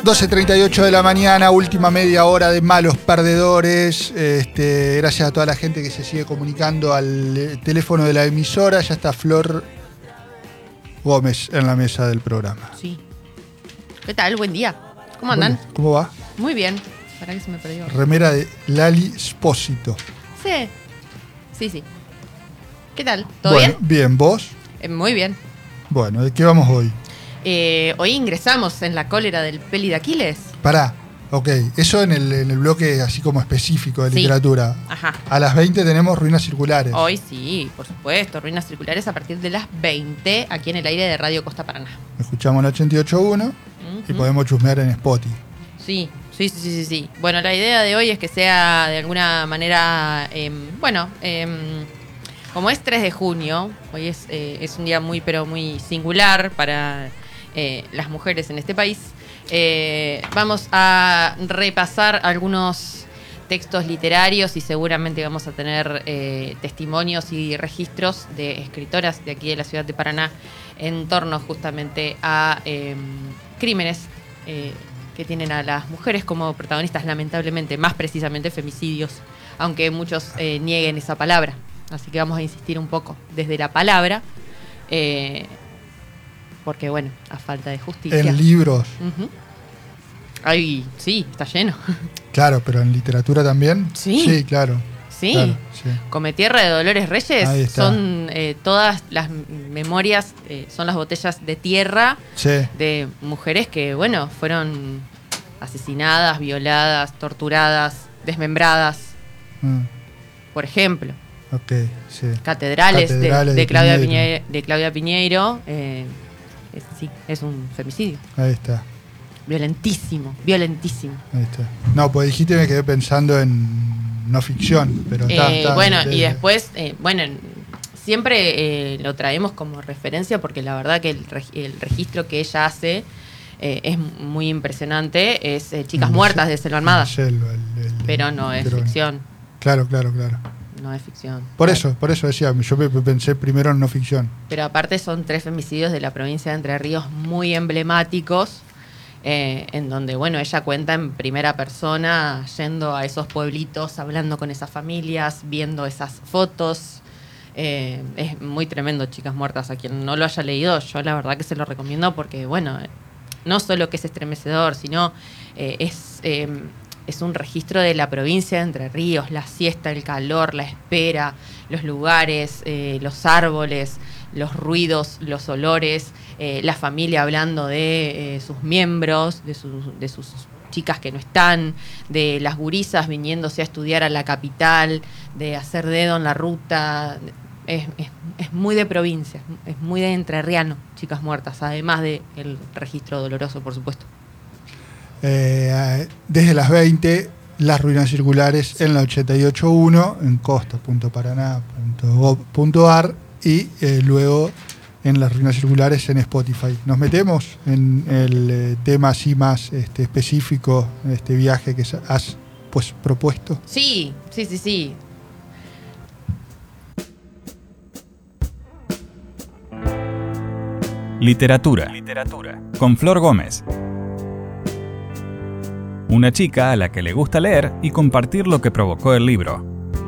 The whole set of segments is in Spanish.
12:38 de la mañana, última media hora de Malos Perdedores. Gracias a toda la gente que se sigue comunicando al teléfono de la emisora. Ya está Flor Gómez en la mesa del programa. Sí. ¿Qué tal? Buen día. ¿Cómo andan? ¿Cómo va? Muy bien. ¿Para qué se me perdió? Remera de Lali Spósito. Sí. Sí. ¿Qué tal? ¿Todo bien? Bien, ¿vos? Muy bien. Bueno, ¿de qué vamos hoy? Hoy ingresamos en la cólera del peli de Aquiles. Pará, ok. Eso en el bloque así como específico de Sí. literatura. Ajá. A las 20 tenemos Ruinas Circulares. Hoy sí, por supuesto. Ruinas circulares a partir de las 20 aquí en el aire de Radio Costa Paraná. Escuchamos en 88.1 y podemos chusmear en Spotify. Sí. Bueno, la idea de hoy es que sea de alguna manera, como es 3 de junio, hoy es un día muy singular para las mujeres en este país. Vamos a repasar algunos textos literarios y seguramente vamos a tener testimonios y registros de escritoras de aquí de la ciudad de Paraná en torno justamente a crímenes que tienen a las mujeres como protagonistas, lamentablemente, más precisamente femicidios, aunque muchos nieguen esa palabra. Así que vamos a insistir un poco desde la palabra, porque bueno, a falta de justicia. En libros. Uh-huh. Ay, sí, está lleno. Claro, pero en literatura también. Sí, claro. Sí. Claro, sí. Come Tierra de Dolores Reyes son todas las memorias, son las botellas de tierra de mujeres que, bueno, fueron asesinadas, violadas, torturadas, desmembradas, por ejemplo. Okay, sí. Catedrales de Claudia Piñeiro. Sí, es un femicidio. Ahí está. Violentísimo. Ahí está. No, pues dijiste, me quedé pensando en no ficción, pero está. Bueno, y después, siempre lo traemos como referencia porque la verdad que el registro que ella hace es muy impresionante. Es Chicas Muertas de Selva Armada. Pero no es ficción. Claro. No es ficción. Por eso decía, yo pensé primero en no ficción. Pero aparte son 3 femicidios de la provincia de Entre Ríos muy emblemáticos, en donde, bueno, ella cuenta en primera persona, yendo a esos pueblitos, hablando con esas familias, viendo esas fotos. Es muy tremendo, Chicas Muertas. A quien no lo haya leído, yo la verdad que se lo recomiendo porque, bueno, no solo que es estremecedor, sino es un registro de la provincia de Entre Ríos, la siesta, el calor, la espera, los lugares, los árboles, los ruidos, los olores, la familia hablando de sus miembros, de sus chicas que no están, de las gurisas viniéndose a estudiar a la capital, de hacer dedo en la ruta. Es muy de provincia, es muy de entrerriano, Chicas Muertas, además del registro doloroso, por supuesto. Desde las 20, las Ruinas Circulares en la 88.1 en costa.paraná.gov.ar y luego en las Ruinas Circulares en Spotify. Nos metemos en el tema así más específico de este viaje que has propuesto. Sí. Literatura. Con Flor Gómez. Una chica a la que le gusta leer y compartir lo que provocó el libro.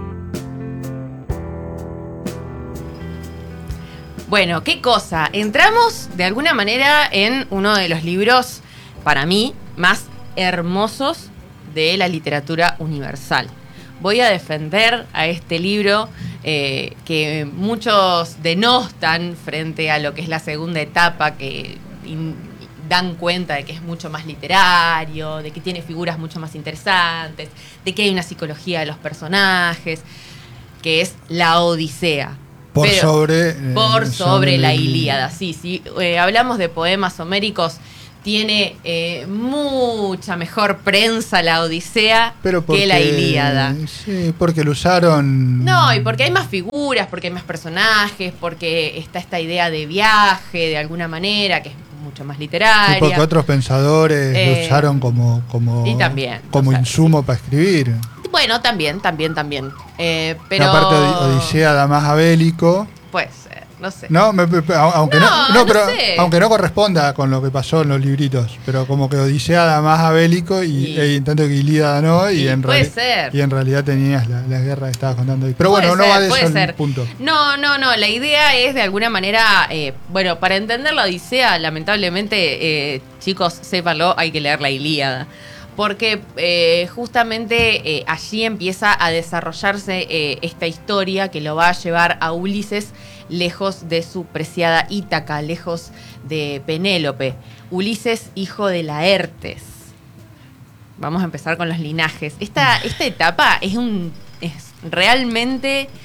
Bueno, ¿qué cosa? Entramos de alguna manera en uno de los libros, para mí, más hermosos de la literatura universal. Voy a defender a este libro que muchos denostan frente a lo que es la segunda etapa, que dan cuenta de que es mucho más literario, de que tiene figuras mucho más interesantes, de que hay una psicología de los personajes, que es la Odisea. Por sobre la Ilíada. Sí. Hablamos de poemas homéricos, tiene mucha mejor prensa la Odisea que la Ilíada. Sí, porque lo usaron. No, y porque hay más figuras, porque hay más personajes, porque está esta idea de viaje de alguna manera, que es mucho más literaria. Y porque otros pensadores lo usaron como insumo para escribir. Bueno, también. Pero aparte Odisea da más a bélico. Puede ser. No sé. No, aunque No pero sé. aunque no corresponda con lo que pasó en los libritos, pero como que Odisea da más a bélico y en tanto que Ilíada no, y puede ser. y en realidad tenías la guerra que estabas contando ahí. Pero Puede bueno, no ser, va de puede eso el ser. punto. No. La idea es de alguna manera, bueno, para entender la Odisea, lamentablemente, chicos, sépanlo, hay que leer la Ilíada. Porque justamente allí empieza a desarrollarse esta historia que lo va a llevar a Ulises lejos de su preciada Ítaca, lejos de Penélope. Ulises, hijo de Laertes. Vamos a empezar con los linajes. Esta etapa es realmente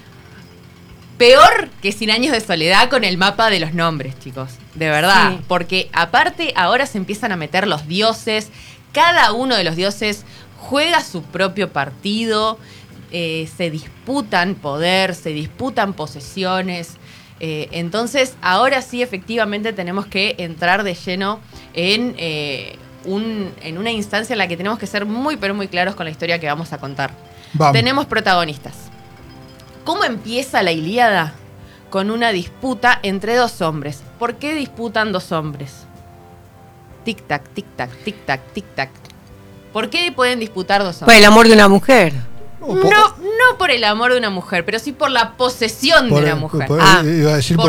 peor que 100 años de soledad con el mapa de los nombres, chicos. De verdad. Sí. Porque aparte ahora se empiezan a meter los dioses. Cada uno de los dioses juega su propio partido. Se disputan poder, se disputan posesiones. Entonces, ahora sí, efectivamente, tenemos que entrar de lleno en una instancia en la que tenemos que ser muy, pero muy claros con la historia que vamos a contar. Vamos. Tenemos protagonistas. ¿Cómo empieza la Ilíada? Con una disputa entre dos hombres. ¿Por qué disputan dos hombres? Tic-tac, tic-tac, tic-tac, tic-tac. ¿Por qué pueden disputar dos Por hombres? el amor de una mujer. No por el amor de una mujer, pero sí por la posesión de una mujer. Iba a decir